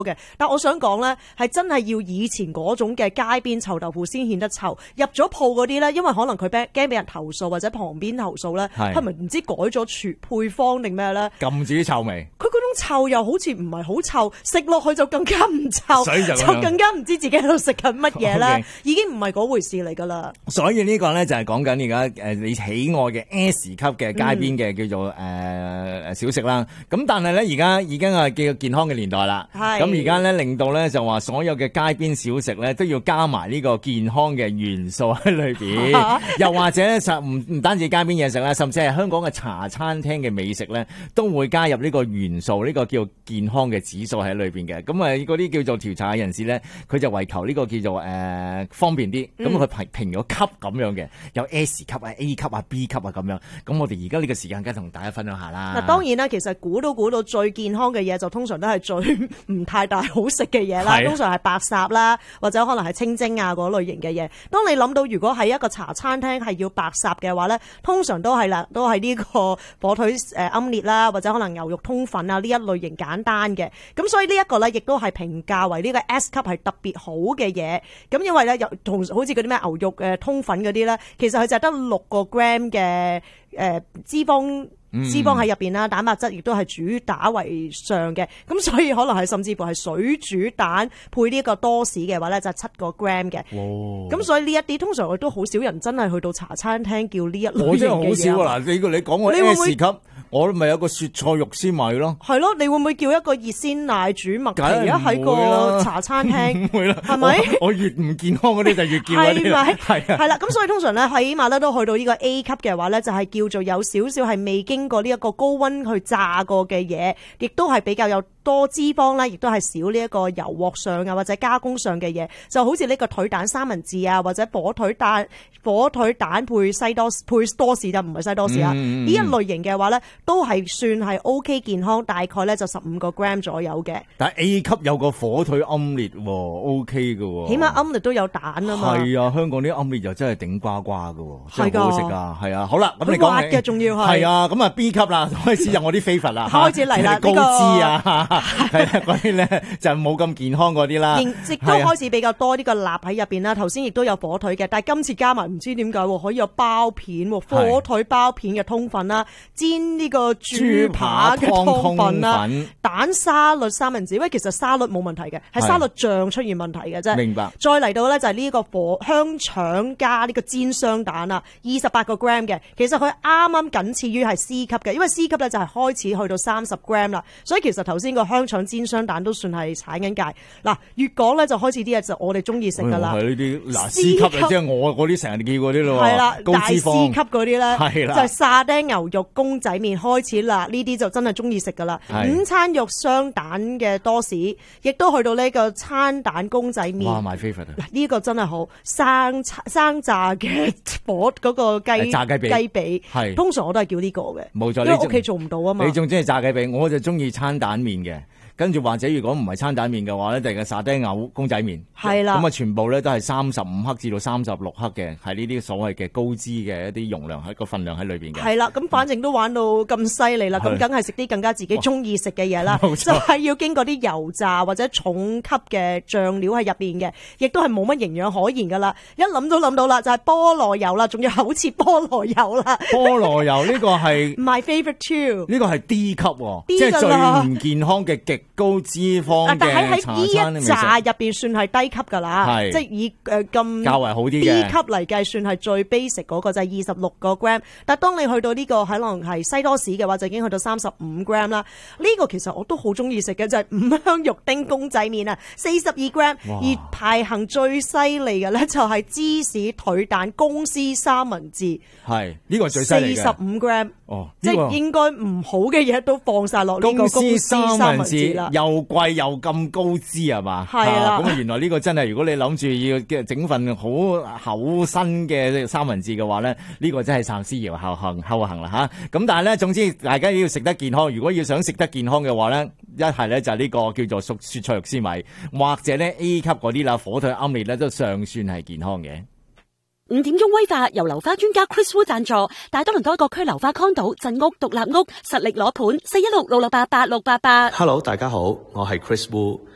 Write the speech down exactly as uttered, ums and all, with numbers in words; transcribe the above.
嘅。但我想講咧，係真係要以前嗰種嘅街邊臭豆腐先顯得臭。入咗鋪嗰啲咧，因為可能佢驚驚俾人投訴或者旁邊投訴咧，係咪唔知改咗廚配方定咩咧？ 禁止臭味。 佢嗰種臭又好似唔係好臭，食落去就更加唔臭，就, 就更加唔知自己喺度食緊乜嘢啦， okay. 已經唔係嗰回事嚟噶啦。 所以呢個咧就係講緊而家誒你喜愛嘅 S 級嘅街邊嘅叫做誒誒、呃、小食啦。咁但係咧而家已經係叫健康嘅年代啦。咁而家咧令到咧就話所有嘅街邊小食咧都要加埋呢個健康嘅元素喺裏邊，又或者實唔唔單止街邊嘢食啦，甚至係香港嘅茶餐廳嘅美食咧都會加入呢個元素，呢、這個叫健康嘅指數喺裏邊嘅。咁啊嗰啲叫做調查嘅人士咧，佢就為求呢個叫做誒、呃、方便啲，咁佢評評咗級咁樣嘅，有 S 級啊、A 級啊、B 級啊咁樣。咁我哋而家呢個時間梗係同大家分享下啦。 嗱，當然啦，其實估都估到最健康嘅嘢就通常都係最唔太大好食嘅嘢啦，通常係白霎啦，或者可能係清蒸啊嗰類型嘅嘢。當你諗到如果係一個茶餐廳係要白霎嘅話咧，通常都係啦，都係呢個火腿誒奄列啦，或者可能牛肉通粉啊呢一類型簡單嘅。咁所以呢一個咧，亦都係評價為呢個 S 級係特別好嘅嘢。咁因為咧，同好似嗰啲咩牛肉誒通粉嗰啲咧，其實佢就係得六個 gram 嘅誒脂肪。脂肪喺入邊啦，蛋白質亦都係主打為上嘅，咁所以可能係甚至乎係水煮蛋配呢一個多士嘅話咧，就係七個 gram 嘅。咁所以呢一啲通常我都好少人真係去到茶餐廳叫呢一類型嘅嘢。我真係好少啊！嗱，你你講我 S 級，我咪有個雪菜肉絲米咯。係咯，你會唔會叫一個熱鮮奶煮麥皮啊？喺個茶餐廳唔會啦，係咪？我越唔健康嗰啲就越叫嗰啲。係咪？係啊。係啦，咁所以通常咧起碼咧都去到呢個 A 級嘅話咧，就係叫做有少少係未經經過呢一個高溫去炸過嘅嘢，亦都係比較有多脂肪啦，亦都係少呢一個油鑊上啊或者加工上嘅嘢，就好似呢個腿蛋三文治啊，或者火腿蛋火腿蛋配西多配多士就唔係西多士啊，呢、嗯、一類型嘅話咧，都係算係 OK 健康，大概咧就十五個 gram 左右嘅。但係 A 級有個火腿奄列喎 ，OK 嘅，起碼奄列都有蛋啊嘛。係啊，香港啲奄列又真係頂呱呱嘅，真係好好食噶。係啊，好啦，咁你講滑嘅仲要係係啊，咁啊 B 級啦，開始有我啲非佛啦，開始嚟啦，高脂啊。係啦，嗰啲咧就冇咁健康嗰啲啦，亦都開始比較多呢個鈉喺入邊啦。頭先亦都有火腿嘅，但係今次加埋唔知點解可以有包片，火腿包片嘅通粉啦，煎呢個豬扒嘅通粉啦，蛋沙律三文治。喂，其實沙律冇問題嘅，係沙律醬出現問題嘅啫。明白。再嚟到咧就係呢個火香腸加呢個煎雙蛋啦，二十八個 gram 嘅。其實佢啱啱僅次於係 C 級嘅，因為 C 級咧就係開始去到三十 gram 啦。所以其實頭先個香腸煎雙蛋都算係踩緊界。嗱，越講咧就開始啲嘢就我哋中意食噶啦。係呢啲嗱 C 級啊，即係我嗰啲成日叫嗰啲咯。係啦，大 C 級嗰啲咧，係啦，就係沙爹牛肉公仔麵開始啦。呢啲就真係中意食噶啦。午餐肉雙蛋嘅多士，亦都去到呢個餐蛋公仔麵。哇，my favorite 啊！嗱，呢個真係好生生炸嘅火嗰個雞炸雞髀雞髀，係通常我都係叫呢個嘅。冇錯，因為屋企做唔到啊嘛。你仲中意炸雞髀，我就中意餐蛋麵嘅。跟住或者如果唔係餐蛋麵嘅話咧，就係個沙爹牛公仔麵。係啦，咁啊全部咧都係三十五克至到三十六克嘅，係呢啲所謂嘅高脂嘅一啲容量喺個份量喺裏邊嘅。係啦，咁反正都玩到咁犀利啦，咁梗係食啲更加自己中意食嘅嘢啦。就係要經過啲油炸或者重級嘅醬料喺入邊嘅，亦都係冇乜營養可言噶啦。一諗都諗到啦，就係菠蘿油啦，仲要好似菠蘿油啦。菠蘿油呢個係 my favorite too， 呢個係 D 級，即係最唔健康嘅極高脂肪嘅茶餐呢炸入邊算係低級噶啦，即係以誒咁較為好啲嘅 B 級嚟計，算係最 basic 嗰個就係二十六個 gram。但係當你去到呢個可能係西多士嘅話，就已經去到三十五 gram 啦。呢個其實我都好中意食嘅，就係五香肉丁公仔麵啊，四十二 gram。而排行最犀利嘅咧就係芝士腿蛋公司三文治，係呢個最犀利嘅四十五 gram。哦，即係應該唔好嘅嘢都放晒落呢個公司三文治啦。又貴又咁高脂係嘛？係啦。咁啊，原來呢個真係，如果你諗住要整份好厚身嘅三文治嘅話咧，呢個真係三思而後行後行啦吓。咁但係咧，總之大家要食得健康。如果要想食得健康嘅話咧，一係咧就係呢個叫做雪菜肉絲米，或者咧 A 級嗰啲啦，火腿奄列咧都尚算係健康嘅。 五點鐘威化由樓花專家 Chris Wu 贊助，大多倫多各區樓花 condo 鎮屋獨立屋實力攞盤，四一六六六八八六八八。 Hello， 大家好，我係 Chris Wu。